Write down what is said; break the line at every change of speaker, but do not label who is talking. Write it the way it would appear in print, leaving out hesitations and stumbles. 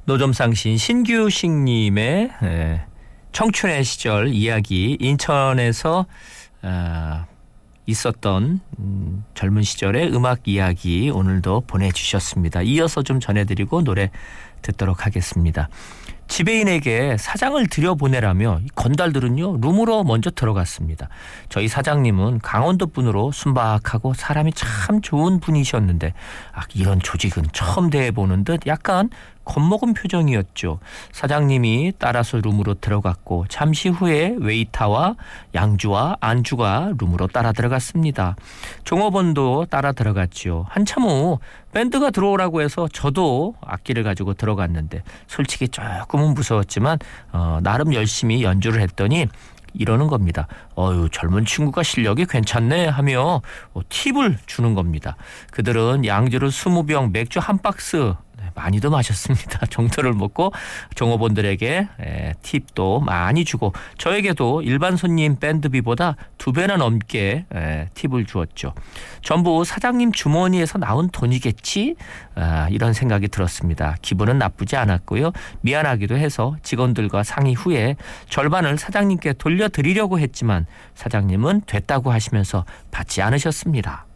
노점상 시인 신규식님의 청춘의 시절 이야기, 인천에서 있었던 젊은 시절의 음악 이야기 오늘도 보내주셨습니다. 이어서 좀 전해드리고 노래 듣도록 하겠습니다. 지배인에게 사장을 들여보내라며 건달들은요 룸으로 먼저 들어갔습니다. 저희 사장님은 강원도 분으로 순박하고 사람이 참 좋은 분이셨는데 이런 조직은 처음 대해보는 듯 약간 겁먹은 표정이었죠. 사장님이 따라서 룸으로 들어갔고 잠시 후에 웨이터와 양주와 안주가 룸으로 따라 들어갔습니다. 종업원도 따라 들어갔죠. 한참 후 밴드가 들어오라고 해서 저도 악기를 가지고 들어갔는데 솔직히 조금은 무서웠지만 나름 열심히 연주를 했더니 이러는 겁니다. 젊은 친구가 실력이 괜찮네 하며 팁을 주는 겁니다. 그들은 양주를 20병, 맥주 한 박스 많이도 마셨습니다. 정도를 먹고 종업원들에게 팁도 많이 주고 저에게도 일반 손님 밴드비보다 2배나 넘게 팁을 주었죠. 전부 사장님 주머니에서 나온 돈이겠지? 이런 생각이 들었습니다. 기분은 나쁘지 않았고요. 미안하기도 해서 직원들과 상의 후에 절반을 사장님께 돌려드리려고 했지만 사장님은 됐다고 하시면서 받지 않으셨습니다.